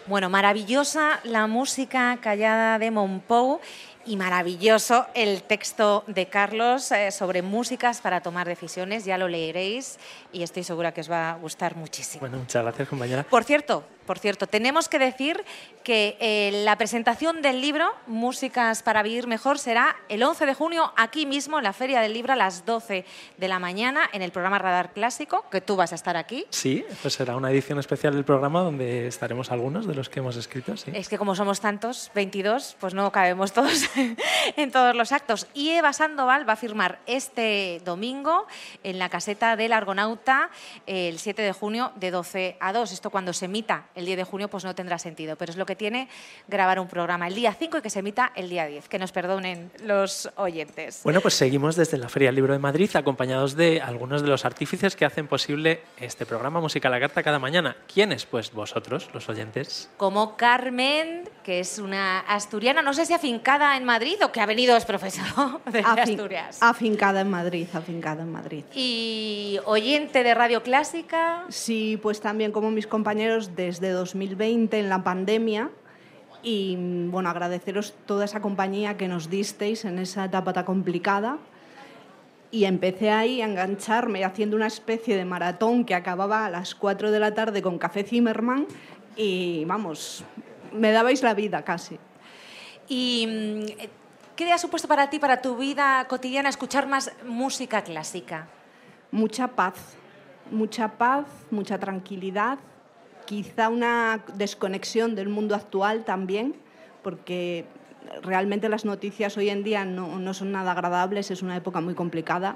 Bueno, maravillosa la música callada de Monpou y maravilloso el texto de Carlos sobre músicas para tomar decisiones. Ya lo leeréis y estoy segura que os va a gustar muchísimo. Bueno, muchas gracias, compañera. Por cierto, tenemos que decir que la presentación del libro Músicas para vivir mejor será el 11 de junio aquí mismo en la Feria del Libro a las 12 de la mañana en el programa Radar Clásico, que tú vas a estar aquí. Sí, pues será una edición especial del programa donde estaremos algunos de los que hemos escrito. Sí. Es que como somos tantos, 22, pues no cabemos todos en todos los actos. Y Eva Sandoval va a firmar este domingo en la caseta del Argonauta el 7 de junio de 12 a 2. Esto cuando se emita el 10 de junio pues no tendrá sentido, pero es lo que tiene grabar un programa el día 5 y que se emita el día 10. Que nos perdonen los oyentes. Bueno, pues seguimos desde la Feria del Libro de Madrid acompañados de algunos de los artífices que hacen posible este programa Música a la Carta cada mañana. ¿Quiénes? Pues vosotros, los oyentes. Como Carmen, que es una asturiana, no sé si afincada en Madrid o que ha venido, es profesor de Asturias. Afincada en Madrid, afincada en Madrid. Y oyente de Radio Clásica. Sí, pues también como mis compañeros desde 2020 en la pandemia. Y bueno, agradeceros toda esa compañía que nos disteis en esa etapa tan complicada. Y empecé ahí a engancharme haciendo una especie de maratón que acababa a las 4 de la tarde con Café Zimmermann y vamos, me dabais la vida casi. ¿Y qué ha supuesto para ti, para tu vida cotidiana, escuchar más música clásica? Mucha paz, mucha tranquilidad, quizá una desconexión del mundo actual también, porque realmente las noticias hoy en día no son nada agradables, es una época muy complicada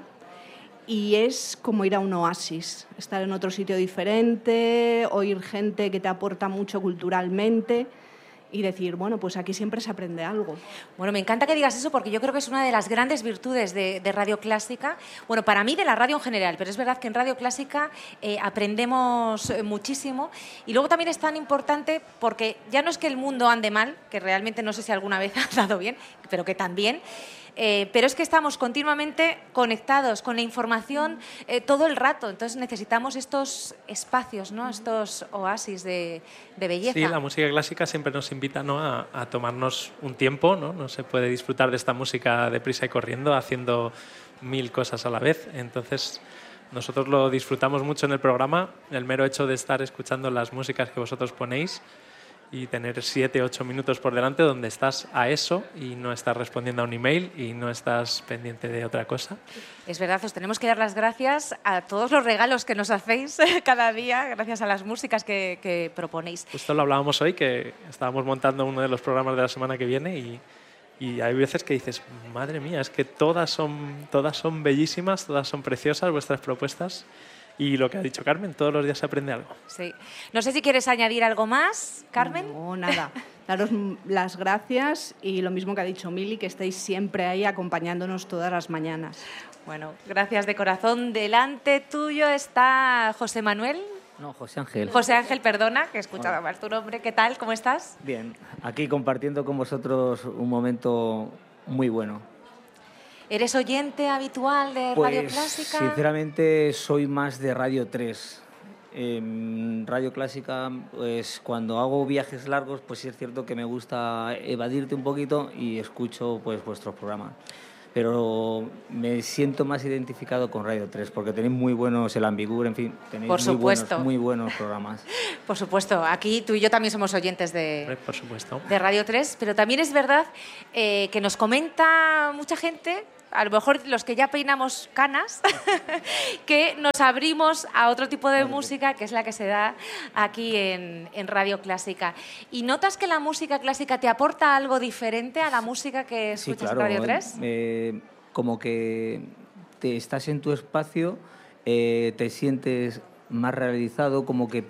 y es como ir a un oasis, estar en otro sitio diferente, oír gente que te aporta mucho culturalmente y decir, bueno, pues aquí siempre se aprende algo. Bueno, me encanta que digas eso porque yo creo que es una de las grandes virtudes de Radio Clásica. Bueno, para mí de la radio en general, pero es verdad que en Radio Clásica aprendemos muchísimo y luego también es tan importante porque ya no es que el mundo ande mal, que realmente no sé si alguna vez ha andado bien, pero que también... pero es que estamos continuamente conectados con la información todo el rato. Entonces necesitamos estos espacios, ¿no? Estos oasis de belleza. Sí, la música clásica siempre nos invita, ¿no? a tomarnos un tiempo, ¿no? No se puede disfrutar de esta música deprisa y corriendo, haciendo 1000 cosas a la vez. Entonces nosotros lo disfrutamos mucho en el programa, el mero hecho de estar escuchando las músicas que vosotros ponéis y tener 7, 8 minutos por delante donde estás a eso y no estás respondiendo a un email y no estás pendiente de otra cosa. Es verdad, os tenemos que dar las gracias a todos los regalos que nos hacéis cada día, gracias a las músicas que proponéis. Esto lo hablábamos hoy, que estábamos montando uno de los programas de la semana que viene y hay veces que dices, madre mía, es que todas son bellísimas, todas son preciosas vuestras propuestas. Y lo que ha dicho Carmen, todos los días se aprende algo. Sí. No sé si quieres añadir algo más, Carmen. No, nada. Daros las gracias y lo mismo que ha dicho Mili, que estéis siempre ahí acompañándonos todas las mañanas. Bueno, gracias de corazón. Delante tuyo está José Manuel. No, José Ángel. José Ángel, perdona, que he escuchado más tu nombre. ¿Qué tal? ¿Cómo estás? Bien, aquí compartiendo con vosotros un momento muy bueno. ¿Eres oyente habitual de Radio Clásica? Sinceramente soy más de Radio 3. Radio Clásica, pues cuando hago viajes largos, pues sí es cierto que me gusta evadirte un poquito y escucho pues vuestros programas. Pero me siento más identificado con Radio 3 porque tenéis muy buenos, el Ambigur, en fin, tenéis muy buenos programas. Por supuesto, aquí tú y yo también somos oyentes Por supuesto. de Radio 3, pero también es verdad que nos comenta mucha gente, a lo mejor los que ya peinamos canas, que nos abrimos a otro tipo de música que es la que se da aquí en Radio Clásica. ¿Y notas que la música clásica te aporta algo diferente a la música que escuchas en Radio 3? Como que te estás en tu espacio, te sientes más realizado, como que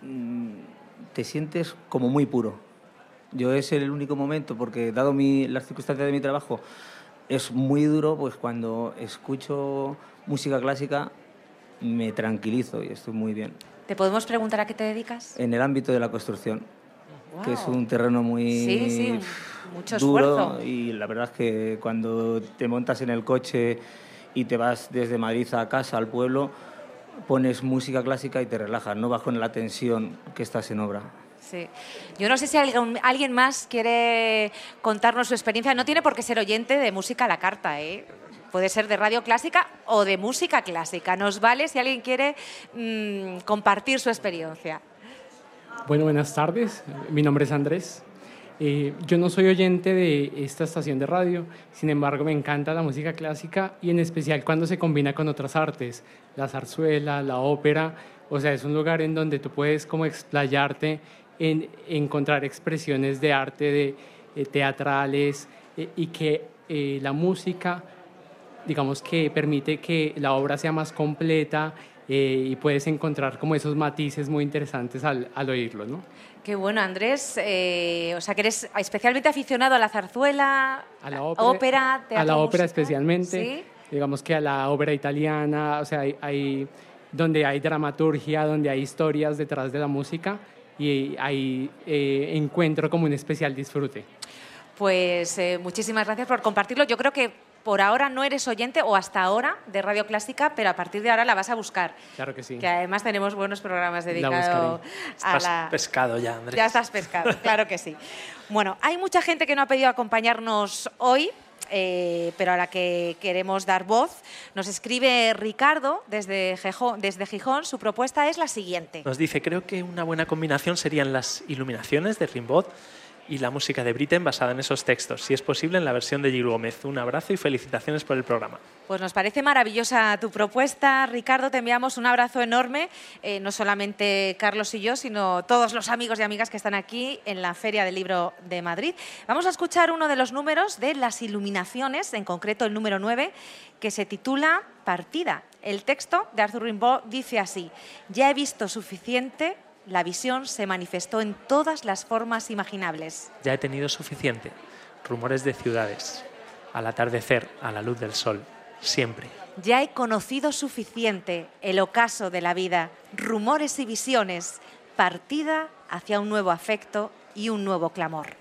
te sientes como muy puro. Yo es el único momento, porque dado las circunstancias de mi trabajo, es muy duro, pues cuando escucho música clásica me tranquilizo y estoy muy bien. ¿Te podemos preguntar a qué te dedicas? En el ámbito de la construcción, que es un terreno muy mucho duro esfuerzo. Y la verdad es que cuando te montas en el coche y te vas desde Madrid a casa, al pueblo, pones música clásica y te relajas, no bajo en la tensión que estás en obra. Sí. Yo no sé si alguien más quiere contarnos su experiencia. No tiene por qué ser oyente de música a la carta, ¿eh? Puede ser de radio clásica o de música clásica. Nos vale si alguien quiere compartir su experiencia. Bueno, buenas tardes. Mi nombre es Andrés. Yo no soy oyente de esta estación de radio, sin embargo me encanta la música clásica y en especial cuando se combina con otras artes, la zarzuela, la ópera. O sea, es un lugar en donde tú puedes como explayarte en encontrar expresiones de arte, teatrales, y que la música, digamos que permite que la obra sea más completa, y puedes encontrar como esos matices muy interesantes al oírlo, ¿no? Qué bueno, Andrés. O sea, que eres especialmente aficionado a la zarzuela, a la ópera, teatro, a la ópera música. especialmente, ¿Sí? digamos que a la ópera italiana, o sea, donde hay dramaturgia, donde hay historias detrás de la música y ahí encuentro como un especial disfrute. Pues muchísimas gracias por compartirlo. Yo creo que por ahora no eres oyente, o hasta ahora, de Radio Clásica, pero a partir de ahora la vas a buscar. Claro que sí. Que además tenemos buenos programas dedicados a Estás pescado ya, Andrés. Ya estás pescado, claro que sí. Bueno, hay mucha gente que no ha pedido acompañarnos hoy, pero a la que queremos dar voz. Nos escribe Ricardo desde Gijón. Su propuesta es la siguiente. Nos dice, creo que una buena combinación serían las iluminaciones de Rimbaud y la música de Britten basada en esos textos, si es posible en la versión de Gil Gómez. Un abrazo y felicitaciones por el programa. Pues nos parece maravillosa tu propuesta, Ricardo. Te enviamos un abrazo enorme, no solamente Carlos y yo, sino todos los amigos y amigas que están aquí en la Feria del Libro de Madrid. Vamos a escuchar uno de los números de las iluminaciones, en concreto el número 9, que se titula Partida. El texto de Arthur Rimbaud dice así: ya he visto suficiente. La visión se manifestó en todas las formas imaginables. Ya he tenido suficiente. Rumores de ciudades. Al atardecer, a la luz del sol. Siempre. Ya he conocido suficiente el ocaso de la vida. Rumores y visiones. Partida hacia un nuevo afecto y un nuevo clamor.